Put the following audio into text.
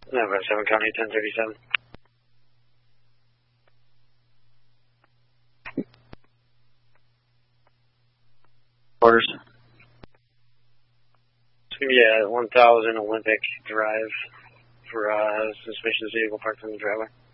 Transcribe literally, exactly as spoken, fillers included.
November seven County ten thirty-seven. Orders. Yeah, one thousand Olympic Drive for uh, suspicious vehicle parked in the driveway.